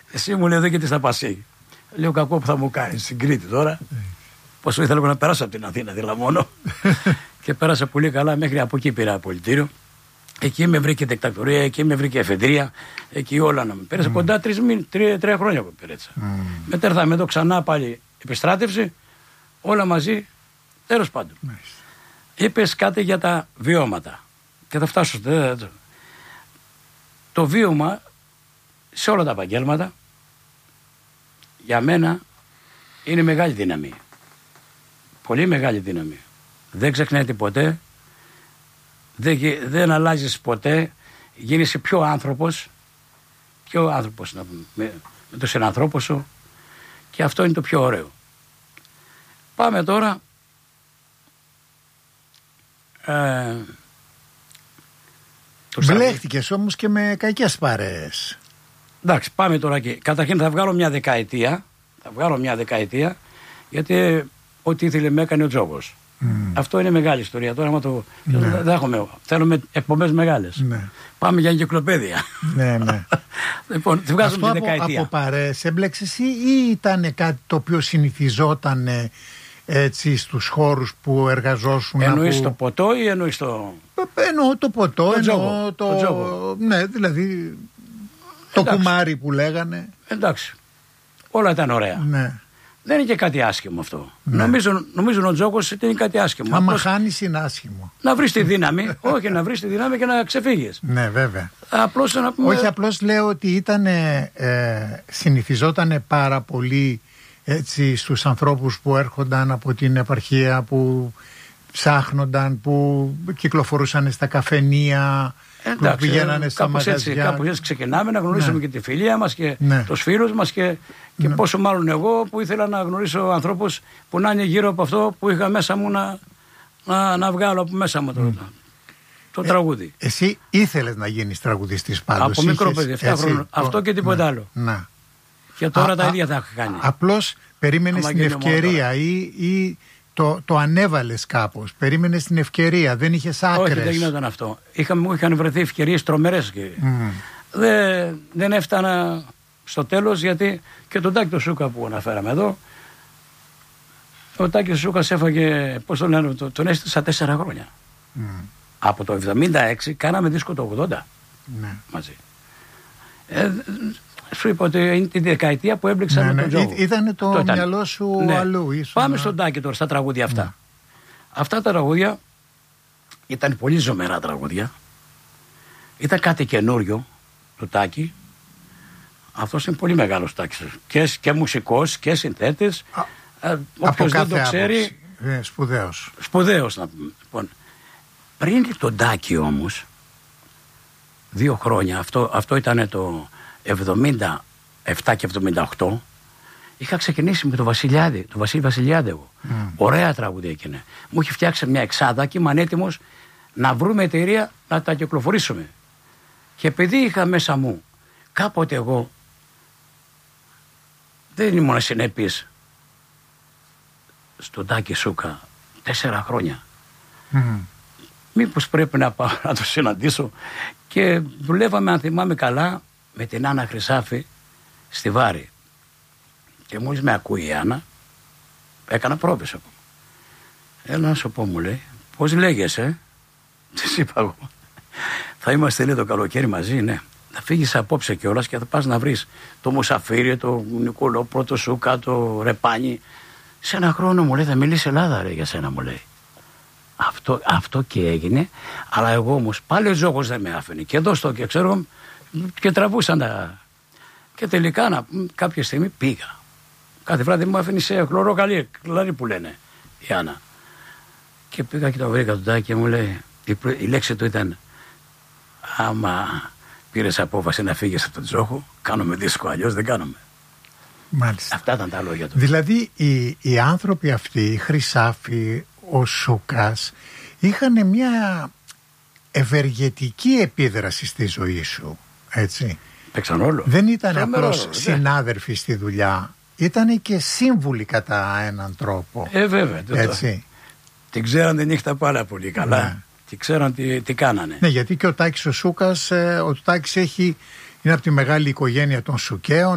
Εσύ μου λέει εδώ και τι θα πασεί. Λέω κακό που θα μου κάνει στην Κρήτη τώρα. Πόσο ήθελα να περάσω από την Αθήνα, δηλαδή μόνο. Και πέρασα πολύ καλά μέχρι από εκεί πήρα πολιτήριο. Εκεί με βρήκε δεκτακτορία, εκεί με βρήκε εφεδρεία, εκεί όλα να με πέρασε. Κοντά 3 χρόνια που πέρασα. Μετά ήρθαμε εδώ ξανά πάλι επιστράτευση, όλα μαζί, τέλος πάντων. Είπες κάτι για τα βιώματα και θα φτάσω το βίωμα σε όλα τα επαγγέλματα για μένα είναι μεγάλη δύναμη. Πολύ μεγάλη δύναμη. Δεν ξεχνάτε ποτέ, δεν αλλάζεις ποτέ, γίνεσαι πιο άνθρωπος να πούμε, με τον συνανθρώπο σου και αυτό είναι το πιο ωραίο. Πάμε τώρα μπλέχτηκες όμως και με κακές παρέες. Εντάξει, πάμε τώρα εκεί. Καταρχήν θα βγάλω μια δεκαετία γιατί ό,τι ήθελε με έκανε ο Τζόγος. Αυτό είναι μεγάλη ιστορία. Τώρα άμα το θέλουμε εκπομπές μεγάλες. Ναι. Πάμε για εγκυκλοπαίδεια. Ναι. Λοιπόν, τη βγάζουμε τη δεκαετία. Από παρέες έμπλεξες ή ήταν κάτι το οποίο συνηθιζόταν έτσι στους χώρους που εργαζόσουν? Εννοείς το ποτό ή εννοείς το... Εννοώ το ποτό, εννοώ το τζόγο. Ναι, δηλαδή το κουμάρι που λέγανε. Εντάξει, όλα ήταν ωραία. Ναι. Δεν είναι και κάτι άσχημο αυτό. Ναι. Νομίζω ο Τζόγος είναι κάτι άσχημο. Άμα χάνεις είναι άσχημο. Να βρεις τη δύναμη, όχι να βρεις τη δύναμη και να ξεφύγεις. Ναι, βέβαια. Απλώς να πούμε... Όχι, απλώς λέω ότι συνηθιζόταν πάρα πολύ έτσι στους ανθρώπους που έρχονταν από την επαρχία, που ψάχνονταν, που κυκλοφορούσαν στα καφενεία, που πηγαίνανε στα μαγαζιά. Κάπως έτσι ξεκινάμε να γνωρίσουμε και τη φιλία μας και τους φίλους μας και πόσο μάλλον εγώ που ήθελα να γνωρίσω ανθρώπους που να είναι γύρω από αυτό που είχα μέσα μου να βγάλω από μέσα μου το τραγούδι. Εσύ ήθελες να γίνεις τραγουδιστής πάντως? Από μικρό παιδί, 7 χρόνια. Αυτό και τίποτα άλλο. Να. Και τώρα τα ίδια θα έχω κάνει. Απλώς περίμενες την ευκαιρία ή το ανέβαλες κάπως, περίμενες την ευκαιρία, δεν είχες άκρες? Όχι, δεν γινόταν αυτό. Μου είχαν βρεθεί ευκαιρίες τρομερές και δεν έφτανα στο τέλος, γιατί και τον Τάκη τον Σούκα που αναφέραμε εδώ, ο Τάκης Σούκας έφαγε, πώς το λένε, τον έστησα 4 χρόνια. Από το 76 κάναμε δίσκο το 80 μαζί. Σου είπα ότι είναι τη δεκαετία που έμπλεξα με τον Τζόγο. Ήταν το μυαλό σου αλλού. Πάμε στον Τάκη τώρα, στα τραγούδια αυτά. Αυτά τα τραγούδια ήταν πολύ ζωμερά τραγούδια. Ήταν κάτι καινούριο του Τάκη. Αυτός είναι πολύ μεγάλος Τάκης. Και μουσικός και συνθέτης. Όποιος δεν το ξέρει. Σπουδαίος να πούμε. Λοιπόν, πριν τον Τάκη όμως, 2 χρόνια, αυτό ήταν το 77 και 78, είχα ξεκινήσει με τον Βασίλη Βασιλιάδη εγώ. Ωραία τραγούδια εκείνα. Μου είχε φτιάξει μια εξάδα και ήμουν έτοιμος να βρούμε εταιρεία να τα κυκλοφορήσουμε. Και επειδή είχα μέσα μου, κάποτε εγώ δεν ήμουν συνεπής στον Τάκη Σούκα 4 χρόνια. Μήπως πρέπει να πάω να το συναντήσω? Και δουλεύαμε, αν θυμάμαι καλά, με την Άννα Χρυσάφη στη Βάρη. Και μόλις με ακούει η Άννα, έκανα πρόβες από. Έλα να σου πω, μου λέει, πώς λέγεσαι? Της είπα εγώ. Θα είμαστε, λέει, το καλοκαίρι μαζί, ναι. Θα φύγεις απόψε κιόλας και θα πας να βρεις το Μουσαφίρι, το Νικολό, πρώτο Σούκα, το Ρεπάνι. Σε 1 χρόνο, μου λέει, θα μιλήσει Ελλάδα, ρε, για σένα, μου λέει. Αυτό και έγινε, αλλά εγώ όμως πάλι ο Τζόγος δεν με άφηνε. Και εδώ στο και ξέρω και τραβούσαν τα. Και τελικά κάποια στιγμή πήγα. Κάθε βράδυ μου άφηνε σε χλωρό κλαρί που λένε η Άννα. Και πήγα και το βρήκα τον Τάκη και μου λέει, η λέξη του ήταν, άμα πήρες απόφαση να φύγεις από τον Τζόγο, κάνουμε δίσκο, αλλιώς δεν κάνουμε. Μάλιστα. Αυτά ήταν τα λόγια του. Δηλαδή οι άνθρωποι αυτοί, η Χρυσάφη, ο Σούκας, είχαν μια ευεργετική επίδραση στη ζωή σου, έτσι. Παίξαν όλο. Δεν ήταν απλώς συνάδελφοι στη δουλειά, ήταν και σύμβουλοι κατά έναν τρόπο. Βέβαια. Έτσι. Την ξέραν τη νύχτα πάρα πολύ καλά. Ναι. Και ξέραν τι κάνανε. Ναι, γιατί και ο Τάκης ο Σούκας, είναι από τη μεγάλη οικογένεια των Σουκαίων.